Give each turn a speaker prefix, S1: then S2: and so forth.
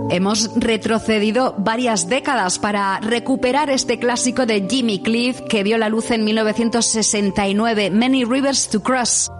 S1: Hemos retrocedido varias décadas para recuperar este clásico de Jimmy Cliff que vio la luz en 1969, Many Rivers to Cross.